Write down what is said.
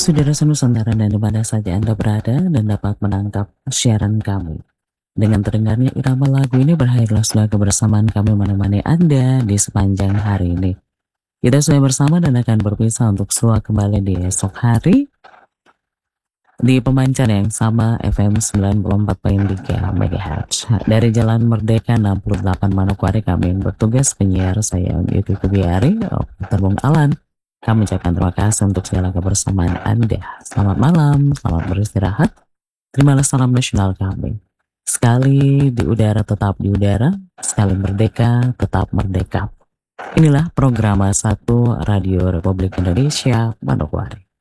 Saudara Nusantara dan di mana saja Anda berada dan dapat menangkap siaran kami. Dengan terdengarnya irama lagu ini berakhirlah sudah kebersamaan kami menemani Anda di sepanjang hari ini. Kita sudah bersama dan akan berpisah untuk semua kembali di esok hari di pemancar yang sama FM 94.3 MHz dari Jalan Merdeka 68 Manokwari. Kami yang bertugas penyiar saya Yudi Kubiari, Terbung Alan. Kami ucapkan terima kasih untuk segala kebersamaan Anda. Selamat malam, selamat beristirahat. Terimalah salam nasional kami. Sekali di udara tetap di udara, sekali merdeka tetap merdeka. Inilah program 1 Radio Republik Indonesia Manokwari.